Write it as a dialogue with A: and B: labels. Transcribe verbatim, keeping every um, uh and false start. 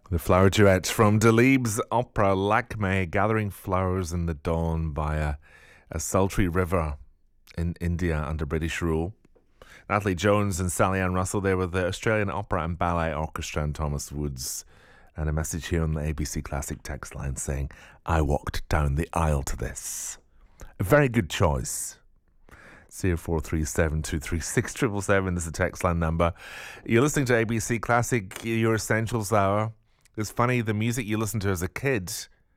A: The flower duet from Delibes' opera Lakme, gathering flowers in the dawn by a, a sultry river in India under British rule. Natalie Jones and Sally Ann Russell there with the Australian Opera and Ballet Orchestra and Thomas Woods. And a message here on the A B C Classic text line saying, I walked down the aisle to this. A very good choice. zero four three seven two three six seven seven seven is the text line number. You're listening to A B C Classic, your Essentials Hour. It's funny, the music you listened to as a kid